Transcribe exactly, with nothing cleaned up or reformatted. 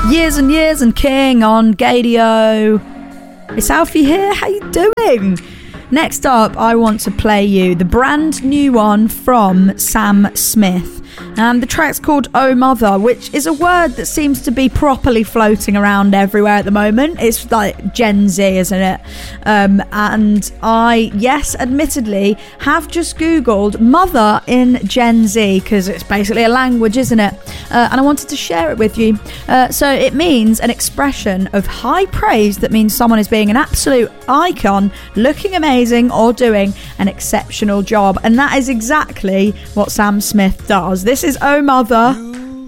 Years and Years and King on Gadio. It's Alfie here. How you doing? Next up, I want to play you the brand new one from Sam Smith. Um, the track's called Oh Mother, which is a word that seems to be properly floating around everywhere at the moment. It's like Gen Z, isn't it? Um, and I, yes, admittedly, have just Googled mother in Gen Z, because it's basically a language, isn't it? Uh, and I wanted to share it with you. Uh, so it means an expression of high praise that means someone is being an absolute icon, looking amazing, or doing an exceptional job. And that is exactly what Sam Smith does. This is Oh Mother